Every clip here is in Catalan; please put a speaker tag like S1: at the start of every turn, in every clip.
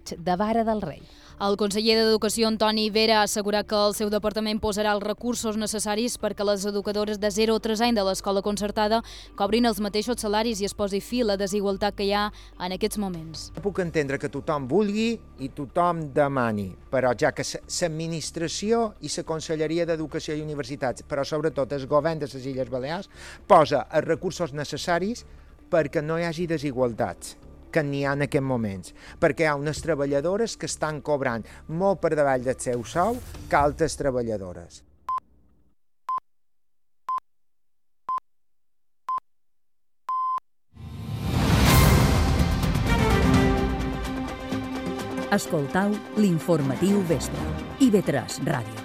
S1: de Vara del Rei.
S2: El conseller d'Educació, Antoni Vera, ha assegurat que el seu departament posarà els recursos necessaris perquè les educadores de 0 a 3 anys de l'escola concertada cobrin els mateixos salaris i es posi fi a la desigualtat que hi ha en aquests moments.
S3: Puc entendre que tothom vulgui i tothom demani, però ja que l'administració i la Conselleria d'Educació i Universitats, però sobretot el govern de les Illes Balears, posa els recursos necessaris perquè no hi hagi desigualtats que n'hi ha en aquests moments, perquè hi ha unes treballadores que estan cobrant molt per davall del seu sou que altres treballadores.
S4: Escoltau l'informatiu Vespre, IB3 Ràdio.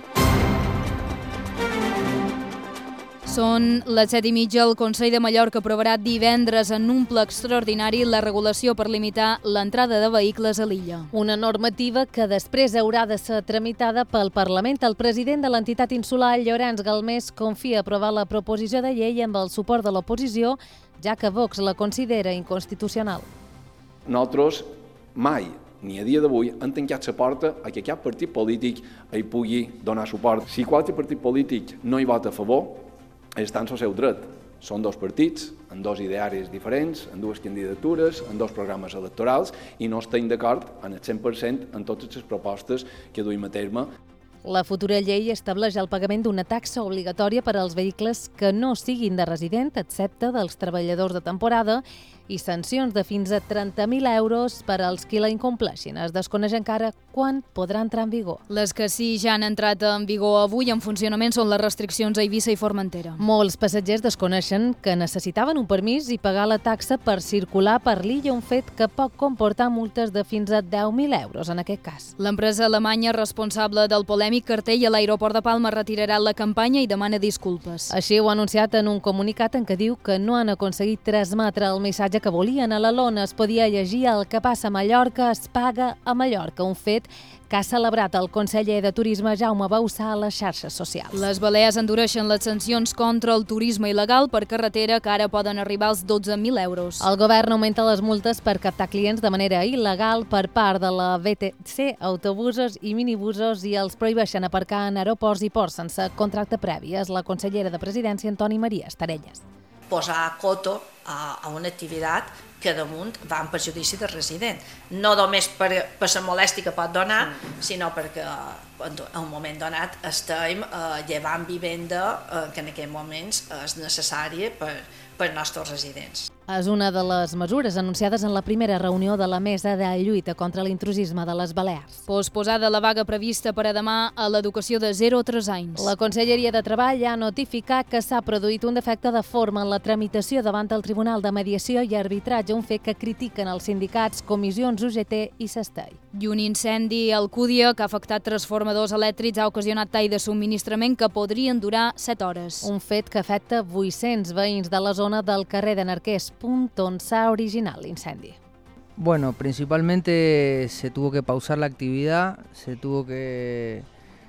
S2: Són les 7:30. El Consell de Mallorca aprovarà divendres en un ple extraordinari la regulació per limitar l'entrada de vehicles a l'illa.
S1: Una normativa que després haurà de ser tramitada pel Parlament. El president de l'entitat insular, Llorenç Galmés, confia aprovar la proposició de llei amb el suport de l'oposició, ja que Vox la considera inconstitucional.
S5: Nosaltres mai, ni a dia d'avui, han tancat la porta a que cap partit polític hi pugui donar suport. Si qualsevol partit polític no hi vota a favor, està en el seu dret. Són dos partits, amb dos idearis diferents, amb dues candidatures, amb dos programes electorals i no estem d'acord en el 100% en totes les propostes que duim a terme.
S1: La futura llei estableix el pagament d'una taxa obligatòria per als vehicles que no siguin de resident, excepte dels treballadors de temporada, i sancions de fins a 30.000 euros per als qui la incompleixin. Es desconeix encara quan podrà entrar en vigor.
S2: Les que sí ja han entrat en vigor avui en funcionament són les restriccions a Eivissa i Formentera.
S1: Molts passatgers desconeixen que necessitaven un permís i pagar la taxa per circular per l'illa, un fet que pot comportar multes de fins a 10.000 euros en aquest cas.
S2: L'empresa alemanya responsable del polèmic cartell a l'aeroport de Palma retirarà la campanya i demana disculpes.
S1: Així ho ha anunciat en un comunicat en què diu que no han aconseguit transmetre el missatge que volien. A la lona es podia llegir: el que passa a Mallorca es paga a Mallorca, un fet que ha celebrat el conseller de Turisme Jaume Bausà a les xarxes socials.
S2: Les Balears endureixen les sancions contra el turisme il·legal per carretera, que ara poden arribar als 12.000 euros.
S1: El govern augmenta les multes per captar clients de manera il·legal per part de la VTC, autobusos i minibusos, i els prohibeixen aparcar en aeroports i ports sense contracte previ. És la consellera de Presidència, Antoni Maria Estarelles.
S6: Posar coto a una activitat que damunt va en perjudici del resident. No només per la molèstia que pot donar, sinó perquè en un moment donat estem llevant vivenda que en aquests moments és necessària per als nostres residents.
S1: És una de les mesures anunciades en la primera reunió de la Mesa de Lluita contra l'intrusisme de les Balears.
S2: Posposada la vaga prevista per a demà a l'educació de 0 a 3 anys.
S1: La Conselleria de Treball ha notificat que s'ha produït un defecte de forma en la tramitació davant el Tribunal de Mediació i Arbitratge, un fet que critiquen els sindicats, comissions UGT i Sestei.
S2: I un incendi a Alcúdia que ha afectat transformadors elèctrics ha ocasionat tall de subministrament que podrien durar 7 hores.
S1: Un fet que afecta 800 veïns de la zona del carrer de Narqués, on s'ha originat l'incendi.
S7: Bueno, principalmente se tuvo que pausar la actividad, se tuvo que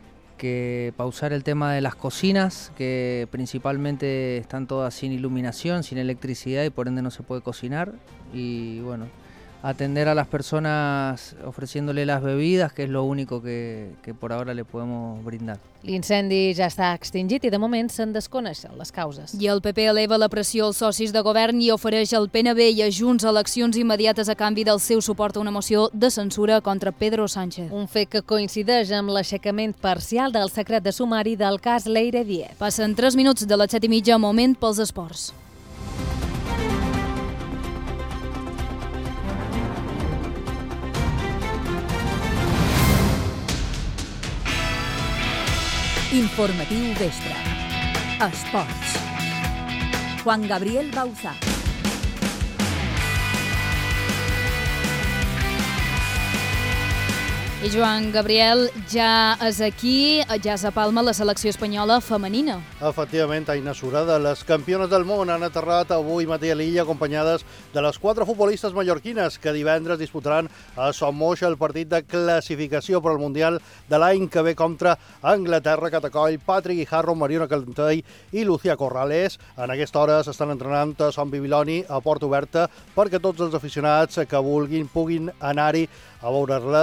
S7: pausar el tema de las cocinas, que principalmente están todas sin iluminación, sin electricidad y por ende no se puede cocinar. Y bueno, atender a las personas ofreciéndole las bebidas, que es lo único que por ahora le podemos brindar.
S1: L'incendi ja està extingit i de moment se'n desconeixen les causes.
S2: I el PP eleva la pressió als socis de govern i ofereix al PNB i a Junts eleccions immediates a canvi del seu suport a una moció de censura contra Pedro Sánchez.
S1: Un fet que coincideix amb l'aixecament parcial del secret de sumari del cas Leire Diez.
S2: Passen 3 minuts de les 7:30, moment pels esports.
S4: Informatiu Vespre. Esports. Juan Gabriel Bauzá.
S2: I Joan Gabriel, ja és aquí, ja és a Palma la selecció espanyola femenina.
S8: Efectivament, Aina Surada, les campiones del món han aterrat avui mateix a l'illa acompanyades de les 4 futbolistes mallorquines que divendres disputaran a Son Moix el partit de classificació per al Mundial de l'any que ve contra Anglaterra, que t'acoll Patrick Guijarro, Mariona Calentell i Lucía Corrales. En aquesta hora s'estan entrenant a Son Bibiloni a porta oberta perquè tots els aficionats que vulguin puguin anar-hi a veure-la